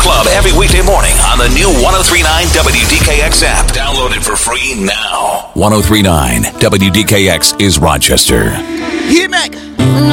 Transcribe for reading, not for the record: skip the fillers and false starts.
Club every weekday morning on the new 103.9 WDKX app. Download it for free now. 103.9 WDKX is Rochester. Here, Mac.